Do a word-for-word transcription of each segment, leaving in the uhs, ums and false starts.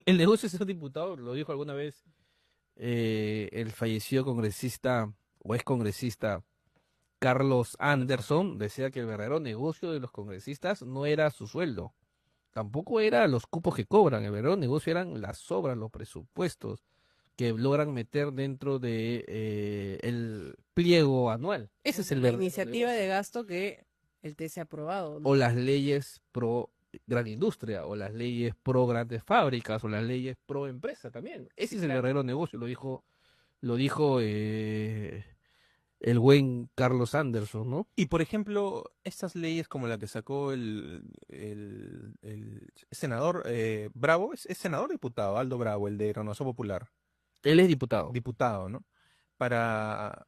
El negocio de ser diputado, lo dijo alguna vez eh, el fallecido congresista o ex congresista Carlos Anderson, decía que el verdadero negocio de los congresistas no era su sueldo, tampoco era los cupos que cobran, el verdadero negocio eran las obras, los presupuestos que logran meter dentro de eh, el pliego anual. Ese es Ujú, el la verdadero iniciativa de negocio. gasto que el T se ha aprobado, O ¿no? las leyes pro gran industria, o las leyes pro grandes fábricas, o las leyes pro empresa también. Sí, Ese es el claro. verdadero negocio, lo dijo, lo dijo eh, el buen Carlos Anderson, ¿no? Y por ejemplo, estas leyes como la que sacó el, el, el senador eh, Bravo, ¿es, es senador o diputado? Aldo Bravo, el de Renovación Popular, Él es diputado. diputado, ¿no? Para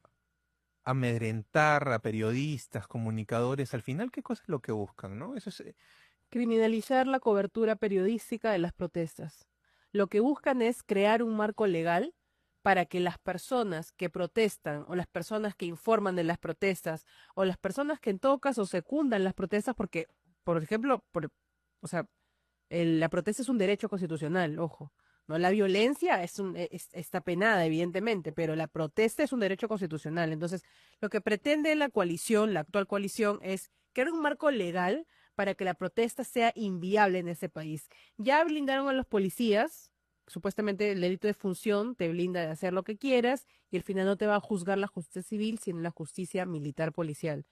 amedrentar a periodistas, comunicadores, al final, ¿qué cosa es lo que buscan, no? Eso es, eh, Criminalizar la cobertura periodística de las protestas. Lo que buscan es crear un marco legal para que las personas que protestan o las personas que informan de las protestas o las personas que en todo caso secundan las protestas porque, por ejemplo, por, o sea, el- la protesta es un derecho constitucional, ojo. No, la violencia es un, e- es- está penada, evidentemente, pero la protesta es un derecho constitucional. Entonces, lo que pretende la coalición, la actual coalición, es crear un marco legal para que la protesta sea inviable en ese país. Ya blindaron a los policías, supuestamente el delito de función te blinda de hacer lo que quieras y al final no te va a juzgar la justicia civil, sino la justicia militar policial.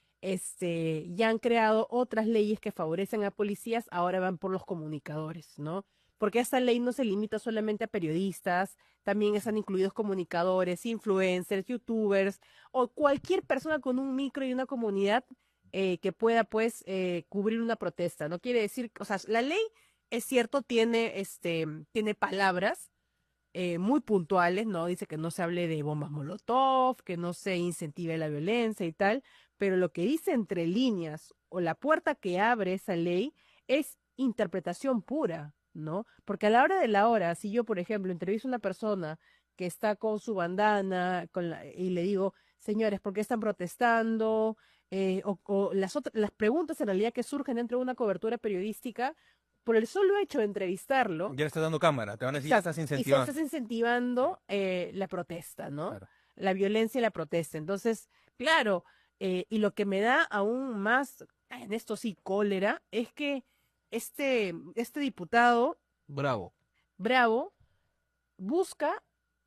Este, ya han creado otras leyes que favorecen a policías, ahora van por los comunicadores, ¿no? Porque esta ley no se limita solamente a periodistas, también están incluidos comunicadores, influencers, youtubers o cualquier persona con un micro y una comunidad eh, que pueda, pues, eh, cubrir una protesta. No quiere decir, o sea, la ley es cierto, tiene, este, tiene palabras eh, muy puntuales, ¿no? Dice que no se hable de bombas Molotov, que no se incentive la violencia y tal, pero lo que dice entre líneas o la puerta que abre esa ley es interpretación pura, ¿no? Porque a la hora de la hora, si yo, por ejemplo, entrevisto a una persona que está con su bandana con la- y le digo, señores, ¿por qué están protestando? Eh, o, o las otras, las preguntas en realidad que surgen dentro de una cobertura periodística, por el solo hecho de entrevistarlo, ya le estás dando cámara, te van a decir, ya exacto, estás y se incentivando. estás Sí, incentivando eh, la protesta, ¿no? claro. La violencia y la protesta. Entonces, claro, eh, y lo que me da aún más, en esto sí, cólera, es que este, este diputado Bravo. Bravo busca,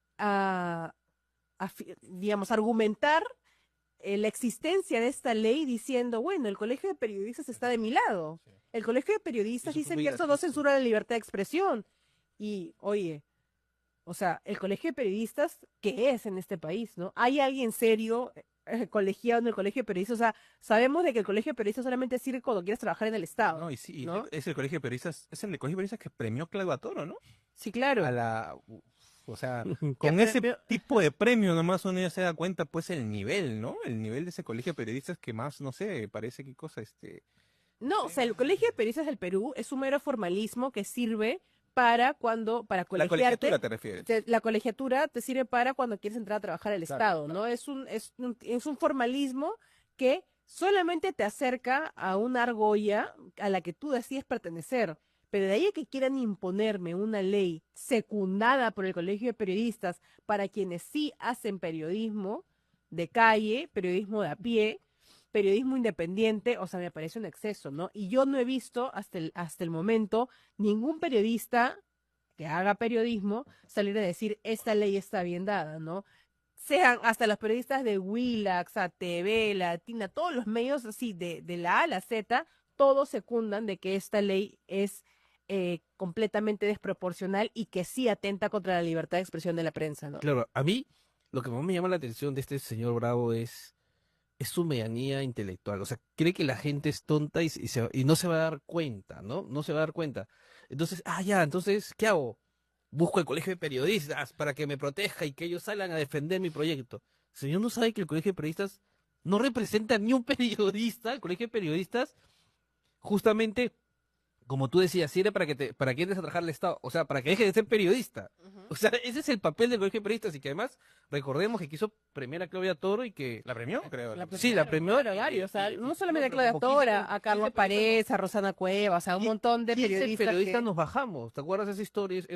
a, a fi- digamos, argumentar eh, la existencia de esta ley diciendo, bueno, el colegio de periodistas está de mi lado. Sí. El colegio de Y periodistas eso fue dice muy que esto no gracioso. censura la libertad de expresión. Y, oye, o sea, el colegio de periodistas, ¿qué es en este país, no? ¿Hay alguien serio eh, colegiado en el colegio de periodistas? O sea, sabemos de que el colegio de periodistas solamente sirve cuando quieres trabajar en el No, Estado, y sí, y ¿no? es el colegio de periodistas, es el colegio de periodistas que premió Claudio a Toro, ¿no? Sí, A claro. la, o sea, Que con ese premio- tipo de premio nomás uno ya se da cuenta, pues, el nivel, ¿no? El nivel de ese colegio de periodistas que más, no sé, parece qué cosa, este, no No, o sé. sea, el colegio de periodistas del Perú es un mero formalismo que sirve para cuando, para La colegiatura colegiarte. te refieres. Te- la colegiatura te sirve para cuando quieres entrar a trabajar al Claro, Estado, claro. ¿no? Es un, es un, es un formalismo que solamente te acerca a una argolla a la que tú decides pertenecer. Pero de ahí a que quieran imponerme una ley secundada por el Colegio de Periodistas para quienes sí hacen periodismo de calle, periodismo de a pie, periodismo independiente, o sea, me parece un exceso, ¿no? Y yo no he visto hasta el, hasta el momento ningún periodista que haga periodismo salir a decir esta ley está bien dada, ¿no? Sean hasta los periodistas de Willax, A T V, Latina, todos los medios así de, de la A a la Z, todos secundan de que esta ley es eh, completamente desproporcional y que sí atenta contra la libertad de expresión de la prensa, ¿no? Claro, a mí lo que más me llama la atención de este señor Bravo es, es su medianía intelectual. O sea, cree que la gente es tonta y, y se- y no se va a dar cuenta, ¿no? No se va a dar cuenta. Entonces, ah, ya, entonces, ¿qué hago? Busco el colegio de periodistas para que me proteja y que ellos salgan a defender mi proyecto. El señor no sabe que el colegio de periodistas no representa ni un periodista. El colegio de periodistas, justamente, como tú decías, sirve para que te, para que entres a trabajar al Estado. O sea, para que dejes de ser periodista. O sea, ese es el papel del colegio de periodistas y que además recordemos que quiso premiar a Claudia Toro y que... ¿La premió? Creo. La Sí, la premió. Claro, varios, o sea, no solamente a pero Claudia como Tora, quince a Carlos quince Paredes, a Rosana Cuevas, o sea, un montón de quince periodistas periodistas que- nos bajamos. ¿Te acuerdas de esa historia?